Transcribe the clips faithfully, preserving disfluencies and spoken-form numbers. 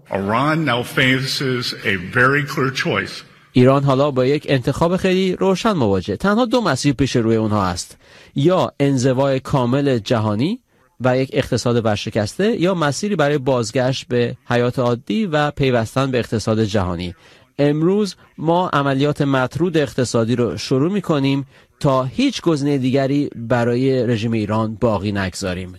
Iran now faces a very clear choice. ایران حالا با یک انتخاب خیلی روشن مواجه. تنها دو مسیر پیش روی اونها است: یا انزوای کامل جهانی و یک اقتصاد ورشکسته، یا مسیری برای بازگشت به حیات عادی و پیوستن به اقتصاد جهانی. امروز ما عملیات مطرود اقتصادی رو شروع می‌کنیم تا هیچ گزینه دیگری برای رژیم ایران باقی نگذاریم.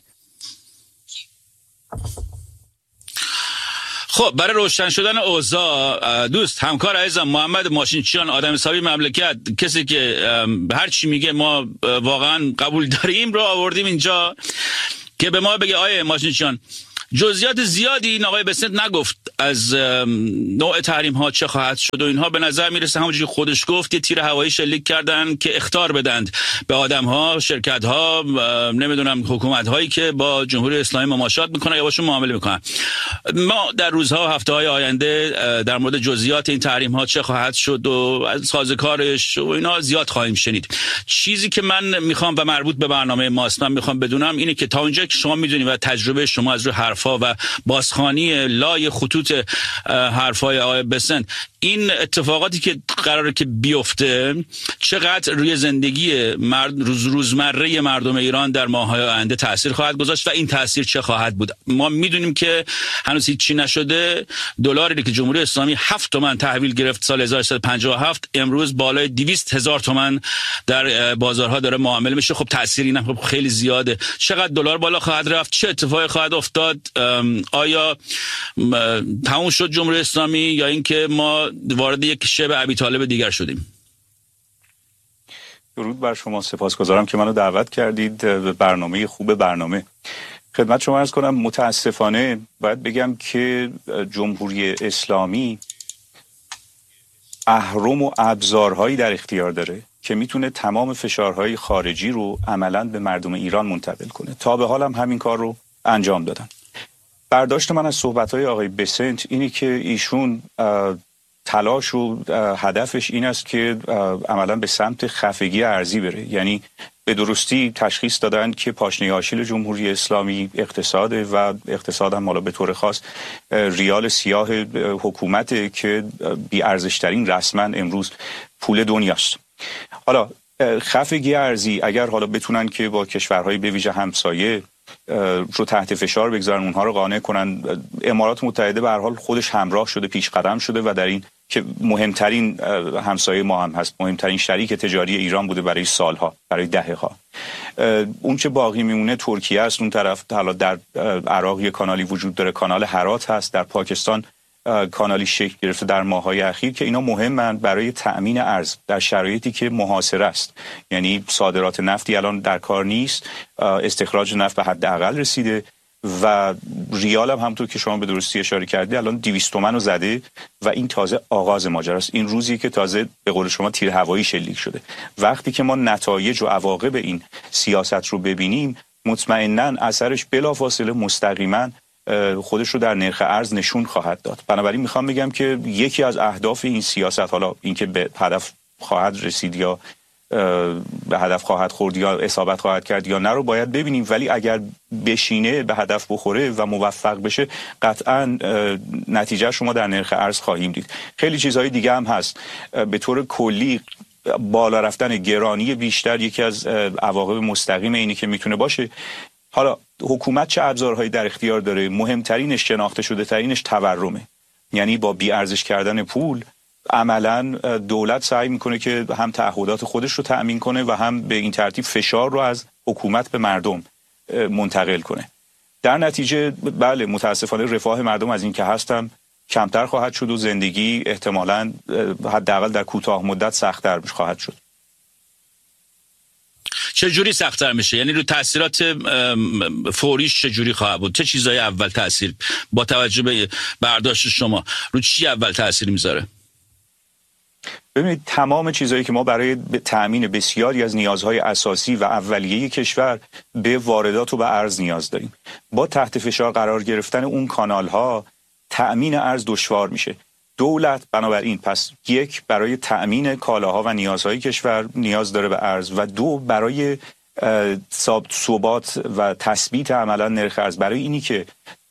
خب برای روشن شدن اوضاع، دوست همکار عزیزم محمد ماشینچیان، آدم حسابی مملکت، کسی که هر چی میگه ما واقعا قبول داریم، رو آوردیم اینجا که به ما بگه آیه ماشینچیان جزئیات زیادی این آقای بسنت نگفت از نوع تحریم ها چه خواهد شد و اینها. به نظر میرسه همونجوری خودش گفت یه تیر هوایی شلیک کردن که اخطار بدند به آدم ها، شرکت ها، نمیدونم حکومت هایی که با جمهوری اسلامی مماشات میکنن یا باشون معامله میکنن. ما در روزها و هفته های آینده در مورد جزئیات این تحریم ها چه خواهد شد و از سازوکارش و اینا زیاد خواهیم شنید. چیزی که من میخوام و مربوط به برنامه ماست، من میخوام بدونم اینه که تا اونجا که شما میدونید و تجربه شما از روی حرفا و بازخوانی لای خطوط حرفای آقای بسنت، این اتفاقاتی که قراره که بیفته چقدر روی زندگی مرد روز روزمره مردم ایران در ماه‌های آینده تاثیر خواهد گذاشت و این تاثیر چه خواهد بود؟ ما میدونیم که هنوز هیچ چی نشده. دلاری که جمهوری اسلامی هفت تومن تحویل گرفت سال هزار و سیصد و پنجاه و هفت، امروز بالای دویست هزار تومن در بازارها داره معامله میشه. خب تأثیری نه، خب خیلی زیاده. چقدر دلار بالا خواهد رفت؟ چه اتفاقی خواهد افتاد؟ آیا تموم شد جمهوری اسلامی یا اینکه ما وارد یک شب ابی طالب دیگر شدیم؟ درود بر شما، سپاسگزارم که منو دعوت کردید به برنامه خوب برنامه. خدمت شما عرض کنم متاسفانه باید بگم که جمهوری اسلامی اهرم و ابزارهایی در اختیار داره که میتونه تمام فشارهای خارجی رو عملاً به مردم ایران منتقل کنه. تا به حال هم همین کار رو انجام دادن. برداشت من از صحبت‌های آقای بسنت اینی که ایشون تلاش و هدفش این است که عملاً به سمت خفگی ارزی بره. یعنی به درستی تشخیص دادن که پاشنه آشیل جمهوری اسلامی اقتصاد و اقتصاد هم حالا به طور خاص ریال سیاه حکومت که بی ارزشترین رسما امروز پول دنیاست. حالا خفگی ارزی اگر حالا بتونن که با کشورهای به ویژه همسایه رو تحت فشار بگذارن، اونها رو قانع کنن، امارات متحده به هر حال خودش همراه شده، پیش قدم شده و در این که مهمترین همسایه ما هم هست، مهمترین شریک تجاری ایران بوده برای سالها، برای دهه‌ها. اون چه باقی میمونه ترکیه است. اون طرف حالا در عراق یک کانالی وجود داره، کانال هرات هست. در پاکستان کانالی شکل گرفته در ماه‌های اخیر که اینا مهمن برای تأمین ارز در شرایطی که محاصره است. یعنی صادرات نفتی الان در کار نیست، استخراج نفت به حداقل رسیده و ریال هم همونطور که شما به درستی اشاره کردی الان دویست تومن رو زده و این تازه آغاز ماجراست. این روزی که تازه به قول شما تیر هوایی شلیک شده. وقتی که ما نتایج و عواقب این سیاست رو ببینیم مطمئناً اثرش بلافاصله مستقیما خودش رو در نرخ ارز نشون خواهد داد. بنابراین میخوام بگم که یکی از اهداف این سیاست، حالا اینکه به هدف خواهد رسید یا به هدف خواهد خورد یا اصابت خواهد کرد یا نه رو باید ببینیم، ولی اگر بشینه به هدف بخوره و موفق بشه قطعا نتیجه شما در نرخ ارز خواهیم دید. خیلی چیزهای دیگه هم هست. به طور کلی بالا رفتن گرانی بیشتر یکی از عواقب مستقیم اینی که میتونه باشه. حالا حکومت چه ابزارهایی در اختیار داره؟ مهمترینش، شناخته شده ترینش تورمه. یعنی با بی ارزش کردن پول عملا دولت سعی میکنه که هم تعهدات خودش رو تأمین کنه و هم به این ترتیب فشار رو از حکومت به مردم منتقل کنه. در نتیجه بله متاسفانه رفاه مردم از این که هستم کمتر خواهد شد و زندگی احتمالاً حداقل در کوتاه مدت سخت‌تر خواهد شد. چه جوری سخت‌تر میشه؟ یعنی رو تاثیرات فوریش چه جوری خواهد بود؟ چه چیزایی اول تاثیر با توجه به برداشت شما رو چی اول تاثیر میذاره؟ ببینید تمام چیزایی که ما برای تأمین بسیاری از نیازهای اساسی و اولیه کشور به واردات و به ارز نیاز داریم. با تحت فشار قرار گرفتن اون کانال‌ها تأمین ارز دشوار میشه. دولت بنابراین پس یک برای تأمین کالاها و نیازهای کشور نیاز داره به ارز و دو برای ثبات و تثبیت عملا نرخ ارز، برای اینی که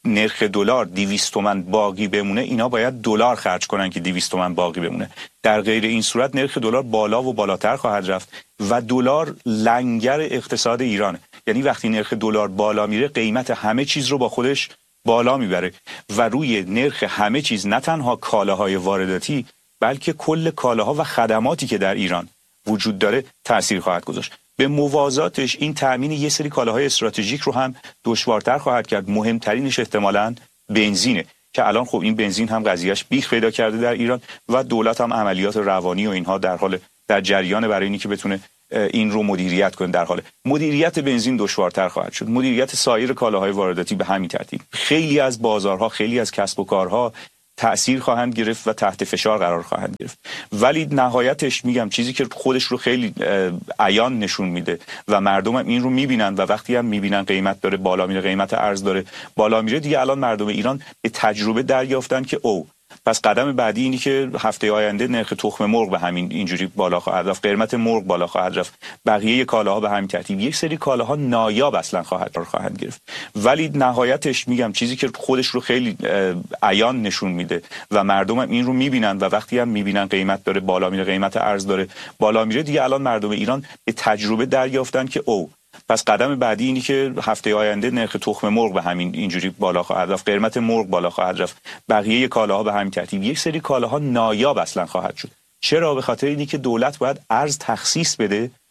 نرخ دلار دویست تومن باقی بمونه، اینا باید دلار خرج کنن که دویست تومن باقی بمونه. در غیر این صورت نرخ دلار بالا و بالاتر خواهد رفت و دلار لنگر اقتصاد ایرانه. یعنی وقتی نرخ دلار بالا میره قیمت همه چیز رو با خودش بالا میبره و روی نرخ همه چیز نه تنها کالاهای وارداتی بلکه کل کالاها و خدماتی که در ایران وجود داره تأثیر خواهد گذاشت. به موازاتش این تأمین یه سری کالاهای استراتژیک رو هم دشوارتر خواهد کرد. مهمترینش احتمالاً بنزینه که الان خب این بنزین هم قضیهش بیخ پیدا کرده در ایران و دولت هم عملیات روانی و اینها در حال در جریان برای اینی که بتونه این رو مدیریت کنه. در حال مدیریت بنزین دشوارتر خواهد شد. مدیریت سایر کالاهای وارداتی به همین ترتیب. خیلی از بازارها، خیلی از کسب و کارها تأثیر خواهند گرفت و تحت فشار قرار خواهند گرفت. ولی نهایتش میگم چیزی که خودش رو خیلی عیان نشون میده و مردم هم این رو میبینن و وقتی هم میبینن قیمت داره بالا میره، قیمت ارز داره بالا میره، دیگه الان مردم ایران به تجربه دریافتن که او پس قدم بعدی اینی که هفته آینده نرخ تخم مرغ به همین اینجوری بالا خواهد رفت، قیمت مرغ بالا خواهد رفت، بقیه کالاها به همین ترتیب. یک سری کالاها نایاب اصلا خواهد خواهند گرفت. ولی نهایتش میگم چیزی که خودش رو خیلی عیان نشون میده و مردم هم این رو میبینن و وقتی هم میبینن قیمت داره بالا میره، قیمت ارز داره بالا میره، دیگه الان مردم ایران به تجربه دریافتن که او پس قدم بعدی اینی که هفته آینده نرخ تخم مرغ به همین اینجوری بالا خواهد رفت، قیمت مرغ بالا خواهد رفت، بقیه کالاها به همین ترتیب. یک سری کالاها نایاب اصلا خواهد شد. چرا؟ به خاطر اینی که دولت باید ارز تخصیص بده